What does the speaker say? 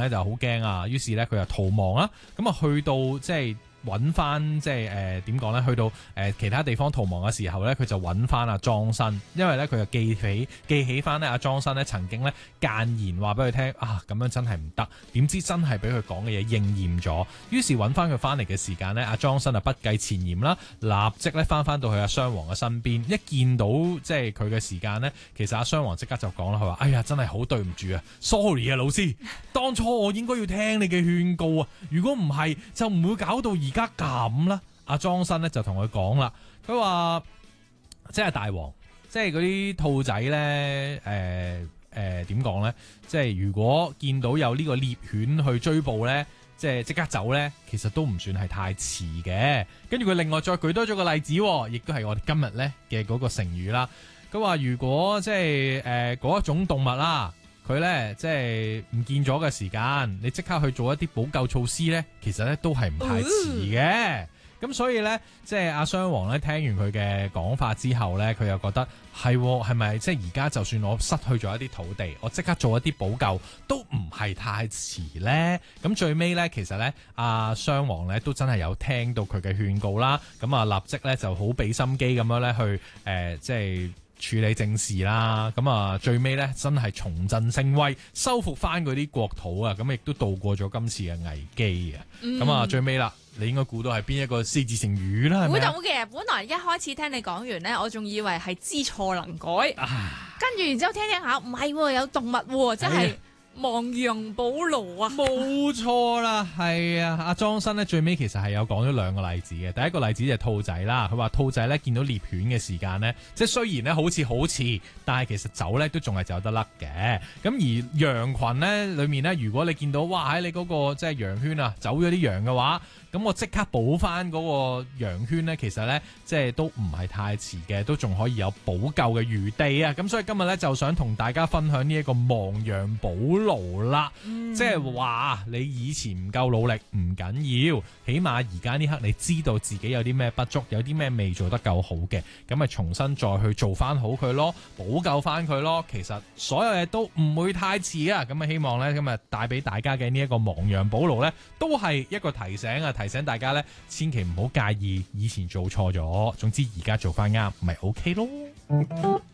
咧就好驚啊，於是咧佢就逃亡啦。咁啊去到即係揾翻即係點講咧？去到其他地方逃亡嘅時候咧，佢就揾翻阿莊生，因為咧佢就記起翻咧阿莊生咧曾經咧間言話俾佢聽啊，咁樣真係唔得。點知真係俾佢講嘅嘢應驗咗，於是揾翻佢翻嚟嘅時間咧，阿莊生就不計前嫌啦，立即咧翻到去阿襄王嘅身邊。一見到即係佢嘅時間咧，其實阿襄王即刻就講啦，佢話：哎呀，真係好對唔住啊 ，sorry 啊，老師，當初我應該要聽你嘅勸告啊，如果唔係就唔會搞到而家咁啦。阿莊生咧就同佢講啦，佢話即係大王，即係嗰啲兔仔咧，點講咧？即係如果見到有呢個獵犬去追捕咧，即係即刻走咧，其實都唔算係太遲嘅。跟住佢另外再舉多咗個例子，亦都係我哋今日咧嘅嗰個成語啦。佢話如果即係嗰一種動物啦，佢咧即係唔見咗嘅時間，你即刻去做一啲補救措施咧，其實咧都係唔太遲嘅。咁所以咧，即係阿襄王咧聽完佢嘅講法之後咧，佢又覺得係咪即係而家就算我失去咗一啲土地，我即刻做一啲補救都唔係太遲咧。咁最尾咧，其實咧阿襄王咧都真係有聽到佢嘅勸告啦。咁啊，立即咧就好俾心機咁樣咧去即係處理政事啦。咁啊，最尾咧真係重振聲威，收復翻嗰啲國土啊。咁亦都度過咗今次嘅危機啊。咁啊，最尾啦。你應該估到係邊一個四字成語啦？ 估到嘅，本來一開始聽你講完呢，我仲以為係知錯能改，跟住然之後聽下，唔係有動物喎，即係亡羊補牢啊！ 冇錯啦，係啊！阿莊生咧最尾其實係有講咗兩個例子嘅。第一個例子就係兔仔啦，佢話兔仔咧見到獵犬嘅時間咧，即係雖然咧好似好遲，但係其實走咧都仲係走得甩嘅。咁而羊群咧裏面咧，如果你見到哇喺你嗰個即係羊圈啊走咗啲羊嘅話，咁我即刻補翻嗰個羊圈咧，其實咧即係都唔係太遲嘅，都仲可以有補救嘅餘地啊！咁所以今日咧就想同大家分享呢一個亡羊補牢啦，即係話你以前唔夠努力唔緊要，起碼而家呢刻你知道自己有啲咩不足，有啲咩未做得夠好嘅，咁咪重新再去做翻好佢咯，補救翻佢咯。其實所有嘢都唔會太遲啊！咁啊希望咧今日帶俾大家嘅呢一個亡羊補牢咧，都係一個提醒啊！提醒大家咧，千祈唔好介意以前做錯咗，總之而家做翻啱，咪 OK 咯。